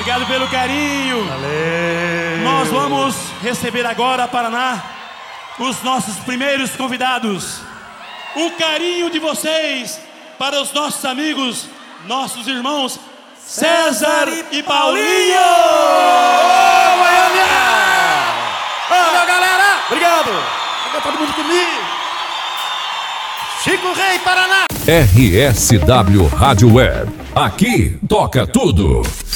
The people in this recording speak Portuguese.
Obrigado pelo carinho. Valeu. Nós vamos receber agora, Paraná, os nossos primeiros convidados. O carinho de vocês para os nossos amigos, nossos irmãos César e Paulinho! Ô, Goiânia! Valeu, galera! Obrigado! Fica todo mundo comigo! Chico Rei, Paraná! RSW Rádio Web. Aqui toca tudo.